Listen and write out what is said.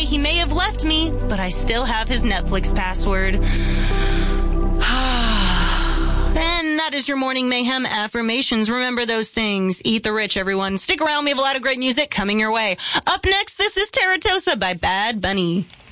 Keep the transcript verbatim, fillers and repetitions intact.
he may have left me, but I still have his Netflix password. And that is your Morning Mayhem affirmations. Remember those things. Eat the rich, everyone. Stick around. We have a lot of great music coming your way. Up next, this is Teratosa by Bad Bunny.